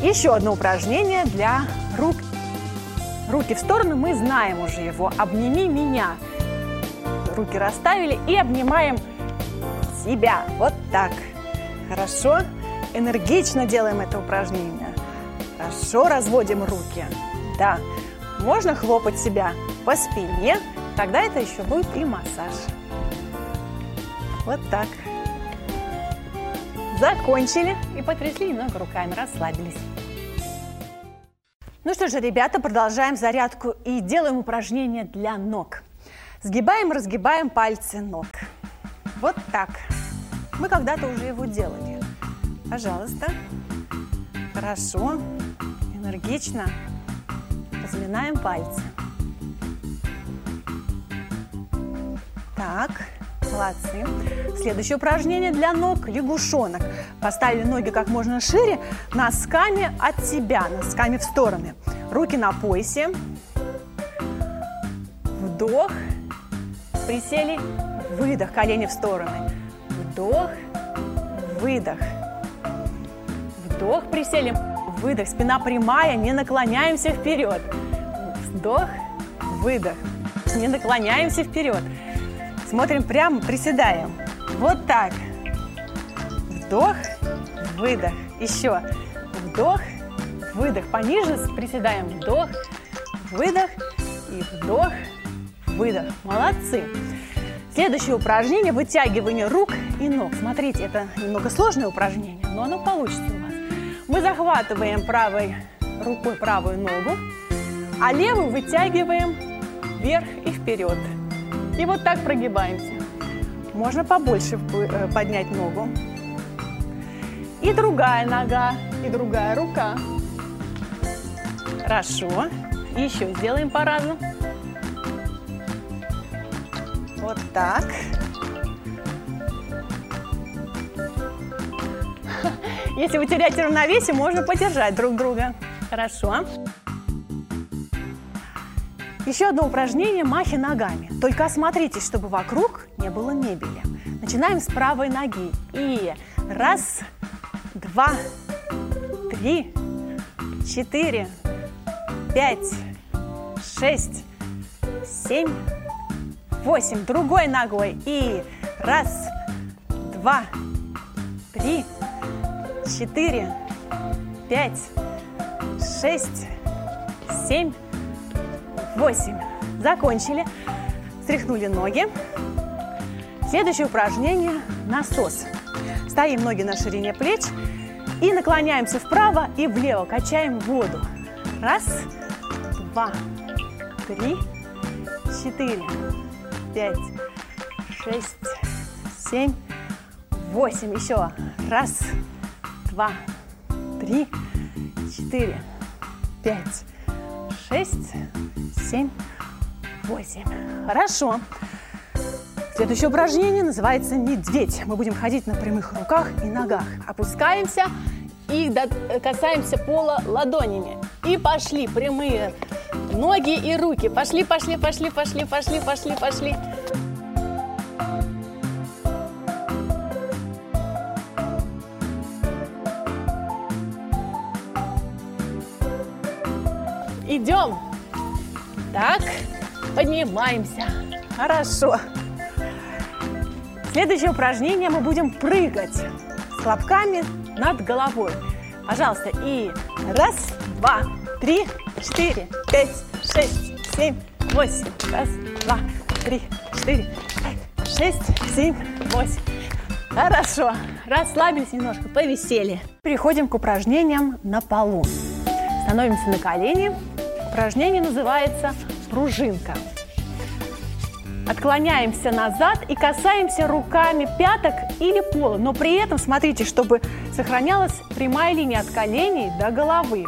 Еще одно упражнение для рук. Руки в сторону, мы знаем уже его. Обними меня. Руки расставили и обнимаем себя. Вот так. Хорошо. Энергично делаем это упражнение. Хорошо разводим руки. Да. Можно хлопать себя по спине. Тогда это еще будет и массаж. Вот так. Закончили и потрясли немного руками, расслабились. Ну что же, ребята, продолжаем зарядку и делаем упражнение для ног. Сгибаем, разгибаем пальцы ног. Вот так. Мы когда-то уже его делали. Пожалуйста. Хорошо. Энергично. Разминаем пальцы. Так. Молодцы. Следующее упражнение для ног – лягушонок. Поставили ноги как можно шире, носками от себя, носками в стороны. Руки на поясе. Вдох. Присели. Выдох. Колени в стороны. Вдох. Выдох. Вдох. Присели. Выдох. Спина прямая. Не наклоняемся вперед. Вдох. Выдох. Не наклоняемся вперед. Смотрим прямо, приседаем. Вот так. Вдох, выдох. Еще. Вдох, выдох. Пониже приседаем. Вдох, выдох. И вдох, выдох. Молодцы. Следующее упражнение – вытягивание рук и ног. Смотрите, это немного сложное упражнение, но оно получится у вас. Мы захватываем правой рукой правую ногу, а левую вытягиваем вверх и вперед. И вот так прогибаемся. Можно побольше поднять ногу. И другая нога, и другая рука. Хорошо. Еще сделаем по разу. Вот так. Если вы теряете равновесие, можно поддержать друг друга. Хорошо. Еще одно упражнение – махи ногами. Только осмотритесь, чтобы вокруг не было мебели. Начинаем с правой ноги. И раз, два, три, 4, 5, 6, 7, 8. Другой ногой. И раз, два, 3, 4, 5, 6, 7, 8. Закончили. Стряхнули ноги. Следующее упражнение – насос. Ставим ноги на ширине плеч и наклоняемся вправо и влево. Качаем воду. Раз, два, 3, 4, 5, 6, 7, 8. Еще. Раз, два, 3, 4, 5, 6, 7, 8. Хорошо. Следующее упражнение называется медведь. Мы будем ходить на прямых руках и ногах. Опускаемся и касаемся пола ладонями. И пошли прямые ноги и руки. Пошли, пошли, пошли, пошли, пошли, пошли, пошли. Идем. Так, поднимаемся. Хорошо. Следующее упражнение мы будем прыгать с хлопками над головой. Пожалуйста, и раз, два, 3, 4, 5, 6, 7, 8. Раз, два, 3, 4, 5, 6, 7, 8. Хорошо. Расслабились немножко, повисели. Переходим к упражнениям на полу. Становимся на колени. Упражнение называется пружинка. Отклоняемся назад и касаемся руками пяток или пола. Но при этом смотрите, чтобы сохранялась прямая линия от коленей до головы.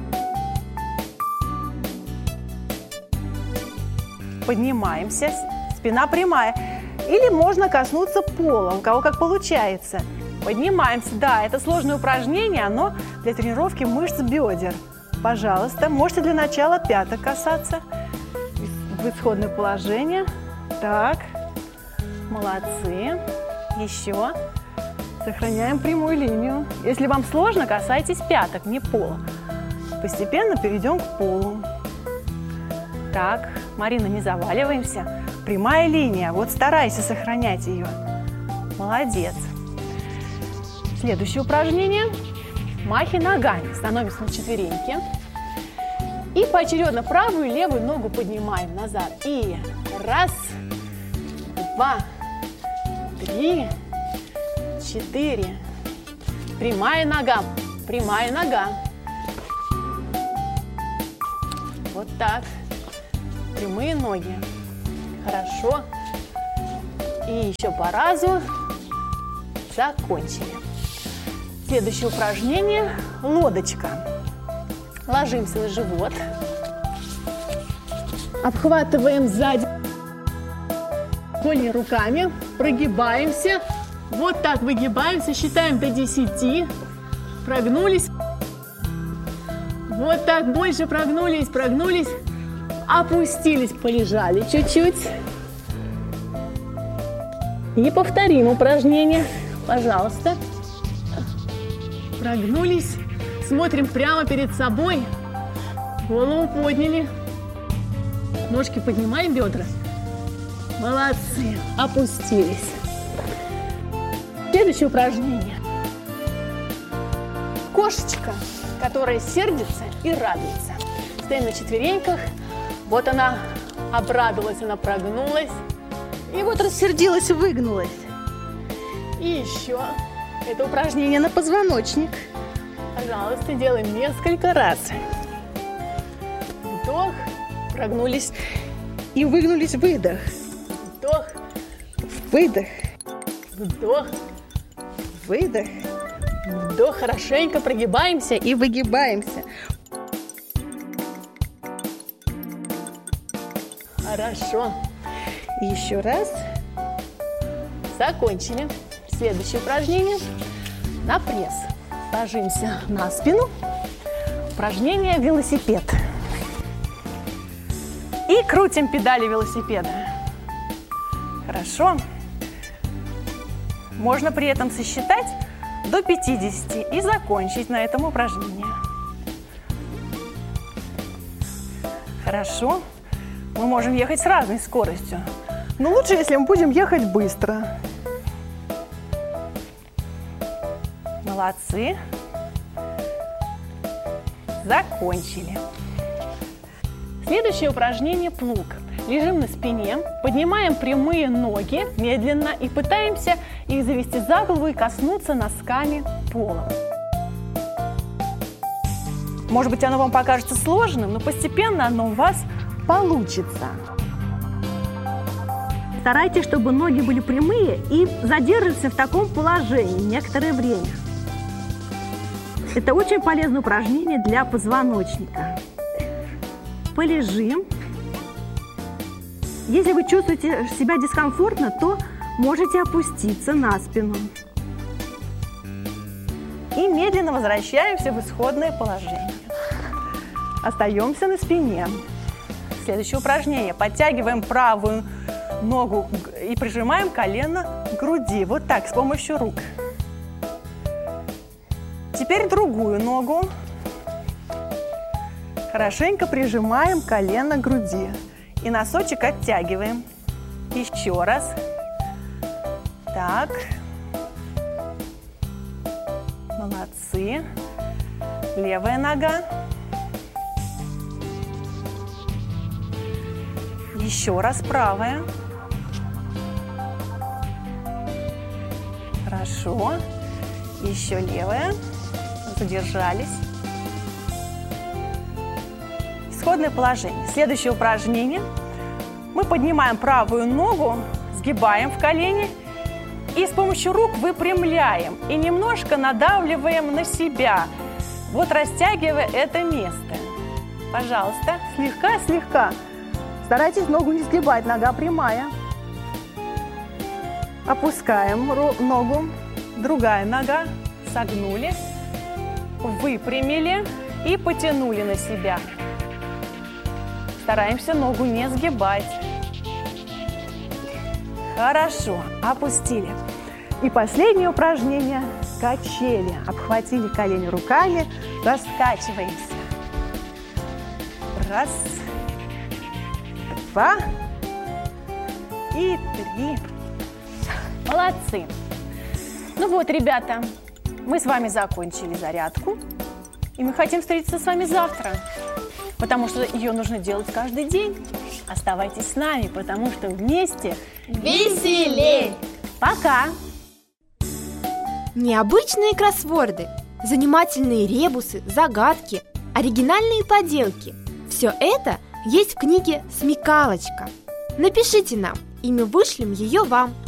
Поднимаемся, спина прямая. Или можно коснуться пола, у кого как получается. Поднимаемся. Да, это сложное упражнение, оно для тренировки мышц бедер. Пожалуйста, можете для начала пяток касаться. В исходное положение. Так, молодцы. Еще. Сохраняем прямую линию. Если вам сложно, касайтесь пяток, не пола. Постепенно перейдем к полу. Так, Марина, не заваливаемся. Прямая линия. Вот старайся сохранять ее. Молодец. Следующее упражнение. Махи ногами. Становимся на четвереньки. И поочередно правую и левую ногу поднимаем назад. И раз, два, три, четыре. Прямая нога. Прямая нога. Вот так. Прямые ноги. Хорошо. И еще по разу. Закончили. Следующее упражнение. Лодочка. Ложимся на живот. Обхватываем сзади колени руками. Прогибаемся. Вот так выгибаемся. Считаем до 10. Прогнулись. Вот так больше прогнулись, прогнулись. Опустились, полежали чуть-чуть. И повторим упражнение. Пожалуйста. Прогнулись. Смотрим прямо перед собой. Голову подняли. Ножки поднимаем, бедра. Молодцы. Опустились. Следующее упражнение. Кошечка, которая сердится и радуется. Стоим на четвереньках. Вот она обрадовалась, она прогнулась. И вот рассердилась и выгнулась. И еще это упражнение на позвоночник. Пожалуйста, делаем несколько раз. Вдох, прогнулись и выгнулись, выдох. Вдох, выдох. Вдох, выдох. Вдох, хорошенько прогибаемся и выгибаемся. Хорошо. Еще раз. Закончили. Следующее упражнение. На пресс. Ложимся на спину. Упражнение велосипед. И крутим педали велосипеда. Хорошо. Можно при этом сосчитать до 50 и закончить на этом упражнении. Хорошо. Мы можем ехать с разной скоростью. Но лучше, если мы будем ехать быстро. Молодцы. Закончили. Следующее упражнение – плуг. Лежим на спине, поднимаем прямые ноги медленно и пытаемся их завести за голову и коснуться носками пола. Может быть, оно вам покажется сложным, но постепенно оно у вас получится. Старайтесь, чтобы ноги были прямые и задерживаться в таком положении некоторое время. Это очень полезное упражнение для позвоночника. Полежим. Если вы чувствуете себя дискомфортно, то можете опуститься на спину. И медленно возвращаемся в исходное положение. Остаемся на спине. Следующее упражнение. Подтягиваем правую ногу и прижимаем колено к груди. Вот так, с помощью рук. Теперь другую ногу. Хорошенько прижимаем колено к груди. И носочек оттягиваем. Еще раз. Так. Молодцы. Левая нога. Еще раз правая. Хорошо. Еще левая. Задержались. Исходное положение. Следующее упражнение. Мы поднимаем правую ногу, сгибаем в колени и с помощью рук выпрямляем и немножко надавливаем на себя, вот растягивая это место. Пожалуйста, слегка-слегка. Старайтесь ногу не сгибать, нога прямая. Опускаем ногу, другая нога, согнули, выпрямили и потянули на себя. Стараемся ногу не сгибать. Хорошо, опустили. И последнее упражнение – качели. Обхватили колени руками, раскачиваемся. Раз, два и три. Молодцы! Ну вот, ребята, мы с вами закончили зарядку. И мы хотим встретиться с вами завтра, потому что ее нужно делать каждый день. Оставайтесь с нами, потому что вместе веселей! Пока! Необычные кроссворды, занимательные ребусы, загадки, оригинальные поделки – все это есть в книге «Смекалочка». Напишите нам, и мы вышлем ее вам.